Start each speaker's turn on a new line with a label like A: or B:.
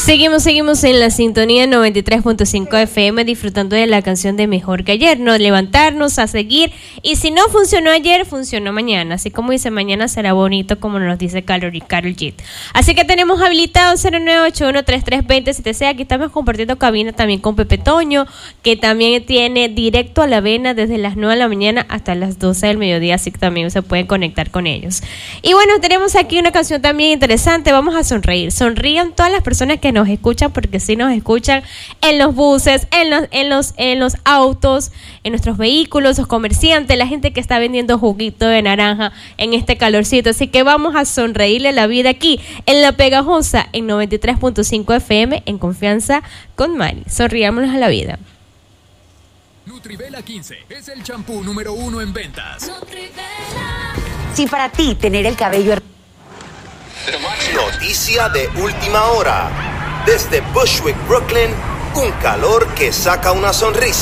A: Seguimos en la sintonía 93.5 FM disfrutando de la canción de Mejor que Ayer, no levantarnos a seguir, y si no funcionó ayer, funcionó mañana, así como dice, mañana será bonito, como nos dice Karol G. Así que tenemos habilitado 0981332077. Aquí estamos compartiendo cabina también con Pepe Toño, que también tiene directo a la avena desde las 9 de la mañana hasta las 12 del mediodía, así que también se pueden conectar con ellos. Y bueno, tenemos aquí una canción también interesante, vamos a sonreír. Sonrían todas las personas que nos escuchan, porque sí nos escuchan en los buses, en los autos, en nuestros vehículos, los comerciantes, la gente que está vendiendo juguito de naranja en este calorcito. Así que vamos a sonreírle la vida aquí en La Pegajosa en 93.5 FM en Confianza con Mari. Sonriámonos a la vida.
B: Nutrivela 15 es el champú número 1 en ventas.
C: Nutrivela. Si para ti tener el cabello...
D: Noticia de última hora. Desde Bushwick, Brooklyn, un calor que saca una sonrisa.